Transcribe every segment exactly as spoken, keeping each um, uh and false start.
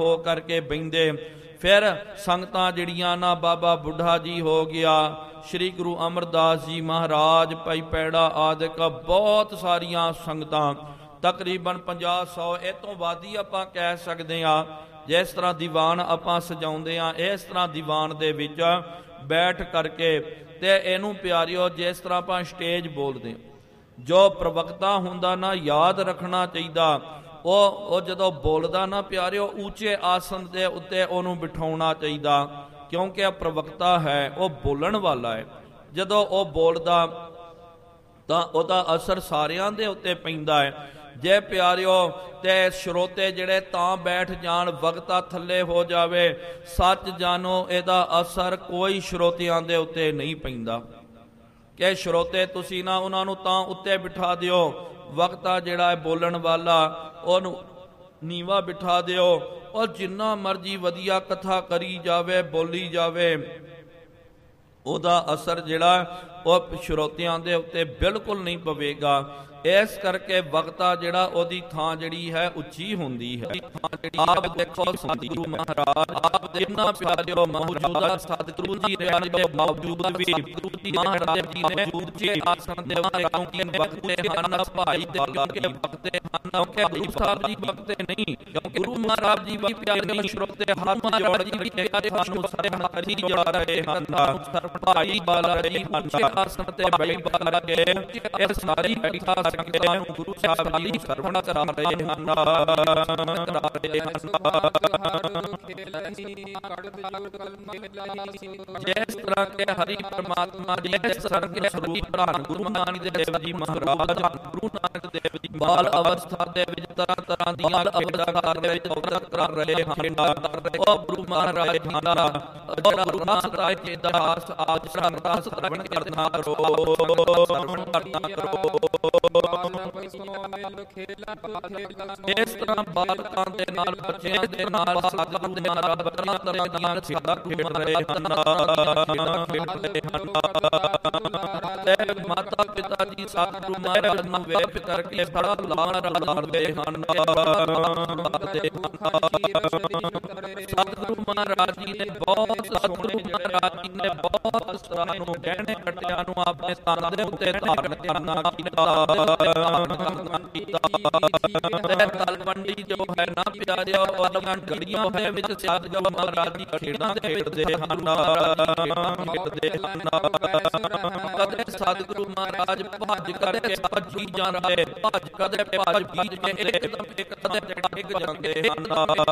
ਹੋ ਕਰਕੇ ਬਹਿੰਦੇ। ਫਿਰ ਸੰਗਤਾਂ ਜਿਹੜੀਆਂ ਨਾ ਬਾਬਾ ਬੁੱਢਾ ਜੀ ਹੋ ਗਿਆ, ਸ਼੍ਰੀ ਗੁਰੂ ਅਮਰਦਾਸ ਜੀ ਮਹਾਰਾਜ, ਭਾਈ ਪੈੜਾ ਆਦਿਕ ਬਹੁਤ ਸਾਰੀਆਂ ਸੰਗਤਾਂ, ਤਕਰੀਬਨ ਪੰਜਾਹ ਸੌ ਇਹ ਤੋਂ ਵੱਧ ਹੀ ਆਪਾਂ ਕਹਿ ਸਕਦੇ ਹਾਂ। ਜਿਸ ਤਰ੍ਹਾਂ ਦੀਵਾਨ ਆਪਾਂ ਸਜਾਉਂਦੇ ਹਾਂ, ਇਸ ਤਰ੍ਹਾਂ ਦੀਵਾਨ ਦੇ ਵਿੱਚ ਬੈਠ ਕਰਕੇ ਤੇ ਇਹਨੂੰ ਪਿਆਰਿਓ, ਜਿਸ ਤਰ੍ਹਾਂ ਆਪਾਂ ਸਟੇਜ ਬੋਲਦੇ ਹਾਂ, ਜੋ ਪ੍ਰਵਕਤਾ ਹੁੰਦਾ ਨਾ, ਯਾਦ ਰੱਖਣਾ ਚਾਹੀਦਾ, ਉਹ ਉਹ ਜਦੋਂ ਬੋਲਦਾ ਨਾ ਪਿਆਰਿਓ, ਉੱਚੇ ਆਸਨ ਦੇ ਉੱਤੇ ਉਹਨੂੰ ਬਿਠਾਉਣਾ ਚਾਹੀਦਾ, ਕਿਉਂਕਿ ਇਹ ਪ੍ਰਵਕਤਾ ਹੈ, ਉਹ ਬੋਲਣ ਵਾਲਾ ਹੈ। ਜਦੋਂ ਉਹ ਬੋਲਦਾ ਤਾਂ ਉਹਦਾ ਅਸਰ ਸਾਰਿਆਂ ਦੇ ਉੱਤੇ ਪੈਂਦਾ ਹੈ। ਜੇ ਪਿਆਰਿਓ ਤੇ ਸਰੋਤੇ ਜਿਹੜੇ ਤਾਂ ਬੈਠ ਜਾਣ, ਵਕਤਾ ਥੱਲੇ ਹੋ ਜਾਵੇ, ਸੱਚ ਜਾਣੋ ਇਹਦਾ ਅਸਰ ਕੋਈ ਸਰੋਤਿਆਂ ਦੇ ਉੱਤੇ ਨਹੀਂ ਪੈਂਦਾ। ਕਿ ਸਰੋਤੇ ਤੁਸੀਂ ਨਾ ਉਹਨਾਂ ਨੂੰ ਤਾਂ ਉੱਤੇ ਬਿਠਾ ਦਿਓ, ਵਕਤਾ ਜਿਹੜਾ ਹੈ ਬੋਲਣ ਵਾਲਾ ਉਹਨੂੰ ਨੀਵਾ ਬਿਠਾ ਦਿਓ, ਉਹ ਜਿੰਨਾ ਮਰਜੀ ਵਧੀਆ ਕਥਾ ਕਰੀ ਜਾਵੇ, ਬੋਲੀ ਜਾਵੇ, ਉਹਦਾ ਅਸਰ ਜਿਹੜਾ ਉਹ ਸਰੋਤਿਆਂ ਦੇ ਉੱਤੇ ਬਿਲਕੁਲ ਨਹੀਂ ਪਵੇਗਾ। ਇਸ ਕਰਕੇ ਵਕਤਾ ਜਿਹੜਾ ਉਹਦੀ ਥਾਂ ਜਿਹੜੀ ਹੈ ਉੱਚੀ ਹੁੰਦੀ ਹੈ। ਆਪ ਦੇਖੋ ਸਤਿਗੁਰੂ ਮਹਾਰਾਜ, ਆਪ ਜਿੰਨਾ ਪਿਆਰਿਓ ਮੌਜੂਦਾ ਸਤਿਗੁਰੂ ਜੀ ਦੇ ਬਾਵਜੂਦ ਵੀ ਮਹਾਰਾਜ ਜੀ ਨੇ ਉੱਚੇ ਆਸਣ ਦੇ ਉੱਤੇ, ਕਿਉਂਕਿ ਵਕਤੇ ਹਨ ਭਾਈ ਦੇ, ਕਿਉਂਕਿ ਵਕਤੇ ਹਨ, ਭਾਈ ਸਾਹਿਬ ਜੀ ਵਕਤੇ ਨਹੀਂ, ਕਿਉਂਕਿ ਗੁਰੂ ਮਹਾਰਾਜ ਜੀ ਵੀ ਪਿਆਰੇ ਸਰੋਤੇ ਹਨ, ਮਹਾਰਾਜ ਜੀ ਵੀ ਪਿਆਰੇ ਸਾਨੂੰ ਸਰਵਣ ਕਰੀ ਜਾ ਰਹੇ ਹਨ, ਭਾਈ ਬਾਲਾ ਜੀ ਉੱਚੇ ਆਸਣ ਤੇ ਬੈਠ ਕੇ ਇਹ ਸਾਰੀ ਬੈਠਾ ਸੰਗਤਾਂ ਨੂੰ ਗੁਰੂ ਸਾਹਿਬ ਜੀ ਸਰਵਣ ਕਰਾ ਰਹੇ ਹਨ, ਕਰਾ ਰਹੇ ਹਨ। ਜਿਸ ਤਰ੍ਹਾਂ ਕਿ ਹਰੀ ਪਰਮਾਤਮਾ ਜੀ ਇਸ ਸਰਗੇ ਸਰੂਪ ਧਾਰਨ ਗੁਰੂ ਨਾਨਕ ਦੇਵ ਜੀ ਮਹਾਰਾਜ, ਗੁਰੂ ਨਾਨਕ ਦੇਵ ਜੀ ਬਾਲ ਅਵਸਥਾ ਦੇ ਵਿੱਚ ਤਰ੍ਹਾਂ ਤਰ੍ਹਾਂ ਦੀਆਂ ਅਵਤਾਰਾਂ ਦੇ ਵਿੱਚ ਅਵਤਾਰ ਕਰ ਰਹੇ ਹਨ। ਉਹ ਗੁਰੂ ਮਹਾਰਾਜ ਜੀ ਦਾ ਜਿਹੜਾ ਗੁਰੂ ਮਹਾਰਾਜ ਜੀ ਦਾ ਦਾਸ ਆਜ ਜਿਹੜਾ ਸਰਵਣ ਕਰਨਾ ਕਰੋ, ਸਰਵਣ ਕਰਨਾ ਕਰੋ। ਇਸ ਤਰ੍ਹਾਂ ਬਾਲਕਾਂ ਦੇ ਨਾਲ, ਬੱਚਿਆਂ ਦੇ ਨਾਲ, ਸਾਧਾਂ ਦੇ ਨਾਲ ਤਰ੍ਹਾਂ ਤਰ੍ਹਾਂ ਦੀਆਂ ਖੇਡਾਂ ਖੇਡ ਰਹੇ ਹਨ, ਖੇਡ ਰਹੇ ਹਨ। ਤੇ ਮਾਤਾ ਪਿਤਾ ਜੀ ਸਤਿਗੁਰੂ ਮਹਾਰਾਜ ਨੂੰ ਵੇਖ ਕਰਕੇ ਬੜਾ ਲਾਡ ਲਾਡਦੇ ਹਨ। ਸਤਿਗੁਰੂ ਮਹਾਰਾਜ ਜੀ ਨੇ ਬਹੁਤ ਸਤਿਗੁਰੂ ਮਹਾਰਾਜ ਜੀ ਨੇ ਬਹੁਤ ਸਰਾਂ ਨੂੰ, ਗਹਿਣੇ ਕੱਟਿਆਂ ਨੂੰ ਆਪਣੇ ਤਨ ਦੇ ਉੱਤੇ ਧਾਰਨ ਕਰਨਾ ਕੀਤਾ। ਤਲਵੰਡੀ ਜੋ ਹੈ ਨਾ ਪਿਆਰਿਓ, ਵਾਲੀਆਂ ਗੜੀਆਂ ਦੇ ਵਿੱਚ ਸਤਿਗੁਰੂ ਮਹਾਰਾਜ ਜੀ ਖੇਡਾਂ ਖੇਡਦੇ ਹਨ, ਖੇਡਦੇ ਹਨ। ਕਦੇ ਸਤਿਗੁਰੂ ਮਹਾਰਾਜ ਭੱਜ ਕਰਕੇ ਭੱਜੀ ਜਾ ਰਹੇ, ਭੱਜ ਕਦੇ ਭੱਜ ਬੀਜ ਕੇ ਇੱਕਦਮ ਇੱਕ ਕਦੇ ਡਿੱਗ ਜਾਂਦੇ ਹਨ।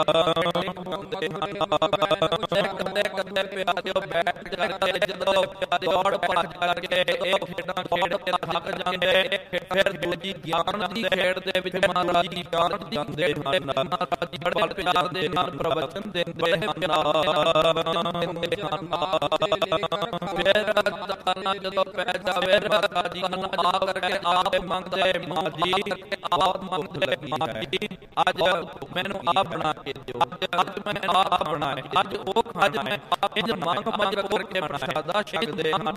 ਕਦੇ ਕਦੇ ਪਿਆਰਿਓ ਬੈਠ ਕਰਕੇ ਜਦੋਂ ਦੌੜ ਭੱਜ ਕਰਕੇ ਇਹ ਖੇਡਾਂ ਖੇਡ ਕੇ ਥੱਕ ਜਾਂਦੇ, ਫਿਰ ਦੂਜੀ ਗਿਆਨ ਦੀ ਖੇਡ ਦੇ ਵਿੱਚ ਮਹਾਰਾਜ ਜੀ ਗਿਆਨ ਦਿੰਦੇ ਹਨ, ਮਹਾਰਾਜ ਜੀ ਬੜੇ ਪਿਆਰ ਦੇ ਨਾਲ ਪ੍ਰਵਚਨ ਦਿੰਦੇ ਹਨ। ਫਿਰ ਦਾਨਾ ਜਦੋਂ ਪੈ ਜਾਵੇ, ਰਾਜਾ ਜੀ ਨੂੰ ਆ ਕਰਕੇ ਆਪ ਮੰਗਦੇ, ਮਾਂ ਜੀ ਆਪ ਮੰਗ ਲੱਗੀ ਹੈ, ਅੱਜ ਮੈਨੂੰ ਆਪ ਬਣਾ ਕੇ ਦਿਓ, ਅੱਜ ਮੈਂ ਆਪ ਬਣਾਏ, ਅੱਜ ਉਹ ਅੱਜ ਮੈਂ ਇੰਜ ਮੰਗ ਮੰਗ ਕਰਕੇ ਪ੍ਰਸ਼ਾਦਾ ਛਕਦੇ ਹਨ।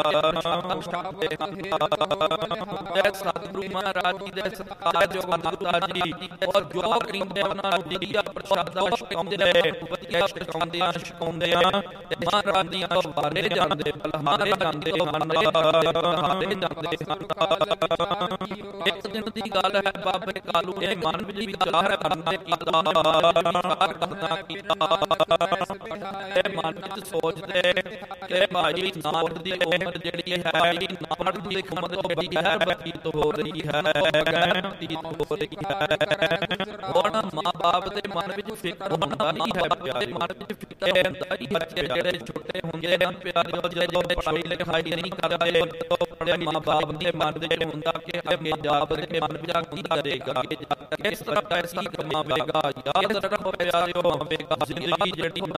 ਜੈ ਸਤਿਗੁਰੂ ਮਹਾਰਾਜ ਜੀ ਦੇ ਸਤਿਕਾਰਯੋਗ ਮਾਤਾ ਜੀ, ਔਰ ਜੋ ਕਰਿੰਦੇ ਉਹਨਾਂ ਨੂੰ ਵਧੀਆ ਪ੍ਰਸ਼ਾਦਾ ਛਕਾਉਂਦੇ, ਵਧੀਆ ਛਕਾਉਂਦੇ ਆ ਛਕਾਉਂਦੇ ਆ ਮਹਾਰਾਜ ਦੀਆਂ ਬਾਰੇ ਜਾਂਦੇ, ਬਲਹਾਰੇ ਜਾਂਦੇ ਹਨ, ਬਲਹਾਰੇ ਜਾਂਦੇ ਹਨ। ਇੱਕ ਦਿਨ ਦੀ ਗੱਲ ਹੈ, ਬਾਬੇ ਕਾਲੂ ਨੇ ਮਨ ਵਿੱਚ ਵਿਚਾਰ ਕਰਨਾ ਕੀਤਾ, ਵਿਚਾਰ ਕਰਨਾ ਕੀਤਾ। ਇਹ ਮਨ ਵਿੱਚ ਸੋਚਦੇ ਕਿ ਭਾਈ ਨਾਨਕ ਦੀ ਉਮਰ ਜਿਹੜੀ ਹੈ, ਨਾਨਕ ਦੀ ਉਮਰ ਤੋਂ ਬੜੀ ਹੈ, ਬਤੀਤ ਹੋ ਰਹੀ ਹੈ, ਬਤੀਤ ਹੋ ਰਹੀ ਹੈ। ਹੁਣ ਮਾਂ ਬਾਪ ਦੇ ਮਨ ਵਿੱਚ ਫਿਕਰ ਹੁੰਦਾ ਹੀ ਹੈ, ਪਿਆਰੇ ਮਨ ਵਿੱਚ ਫਿਕਰ ਹੁੰਦਾ ਹੀ। ਬੱਚੇ ਜਿਹੜੇ ਛੋਟੇ ਹੁੰਦੇ ਹਨ ਪਿਆਰਿਓ, ਜਦੋਂ ਪੜ੍ਹਾਈ ਲਿਖਾਈ ਨਹੀਂ ਕਰਦੇ, ਆਪਣੇ ਮਾਂ ਬਾਪ ਦੇ ਮਨ ਵਿੱਚ ਹੁੰਦਾ ਕਿ ਅੱਗੇ ਜਾ ਕੇ ਮਨ ਵਿੱਚ ਕੀ ਕਰੇਗਾ, ਕਿਸ ਤਰ੍ਹਾਂ ਪੈਸੇ ਕਮਾਵੇਗਾ। ਯਾਦ ਰੱਖੋ ਪਿਆਰਿਓ, ਜ਼ਿੰਦਗੀ ਜਿਹੜੀ